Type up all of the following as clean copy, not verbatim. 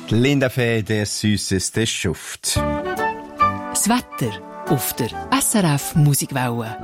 Linda Fee, der süßeste Schuft. Das Wetter auf der SRF Musikwelle.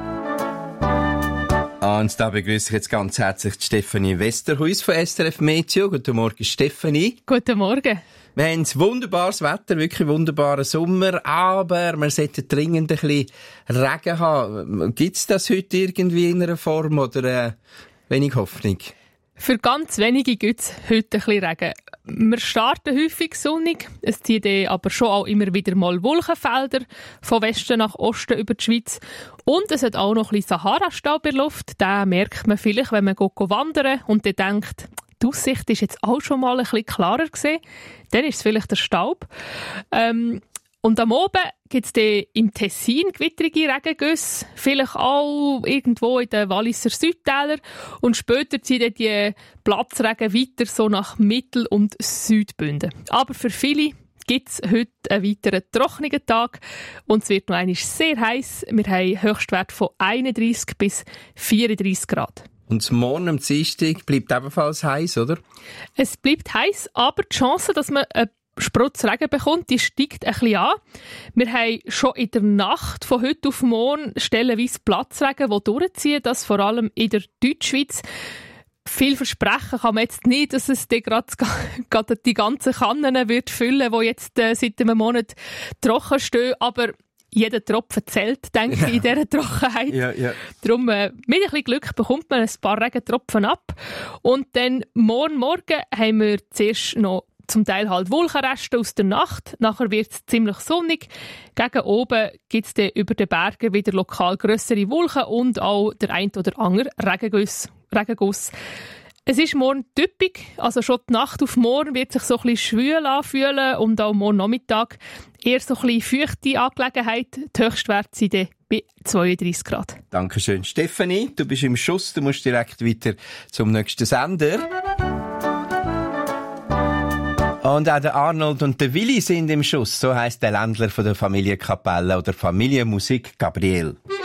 Und da begrüße ich jetzt ganz herzlich Stefanie Westerhuis von SRF Meteo. Guten Morgen, Stefanie. Guten Morgen. Wir haben wunderbares Wetter, wirklich wunderbaren Sommer, aber wir sollten dringend ein bisschen Regen haben. Gibt es das heute irgendwie in einer Form oder wenig Hoffnung? Für ganz wenige gibt es heute ein bisschen Regen. Wir starten häufig sonnig, es ziehen aber schon auch immer wieder mal Wolkenfelder von Westen nach Osten über die Schweiz. Und es hat auch noch ein bisschen Sahara-Staub in der Luft. Den merkt man vielleicht, wenn man wandern und dann denkt, die Aussicht ist jetzt auch schon mal ein bisschen klarer gewesen. Dann ist es vielleicht der Staub. Und am Abend gibt es im Tessin gewittrige Regengüsse, vielleicht auch irgendwo in den Walliser Südtälern. Und später ziehen dann die Platzregen weiter so nach Mittel- und Südbünden. Aber für viele gibt es heute einen weiteren trockenen Tag und es wird noch einmal sehr heiß. Wir haben Höchstwert von 31 bis 34 Grad. Und morgen am Dienstag bleibt ebenfalls heiß, oder? Es bleibt heiß, aber die Chance, dass man Sprutz Regen bekommt, die steigt ein bisschen an. Wir haben schon in der Nacht von heute auf morgen stellenweise Platzregen, die durchziehen, das vor allem in der Deutschschweiz. Viel versprechen kann man jetzt nicht, dass es gerade die ganzen Kannen wird füllen, die jetzt seit einem Monat trocken stehen, aber jeder Tropfen zählt, denke ich, in dieser Trockenheit. Ja. Darum, mit ein bisschen Glück bekommt man ein paar Regentropfen ab. Und dann morgen haben wir zuerst noch zum Teil halt Wolkenreste aus der Nacht. Nachher wird es ziemlich sonnig. Gegen oben gibt es dann über den Bergen wieder lokal grössere Wolken und auch der ein oder andere Regenguss. Es ist morgen typisch, also schon die Nacht auf morgen wird sich so ein bisschen schwül anfühlen und auch morgen Nachmittag eher so ein bisschen feuchte Angelegenheit. Die Höchstwerte sind dann bei 32 Grad. Dankeschön, Stefanie. Du bist im Schuss, du musst direkt weiter zum nächsten Sender. Und auch der Arnold und der Willi sind im Schuss. So heisst der Ländler von der Familie Kapelle oder Familienmusik Gabriel.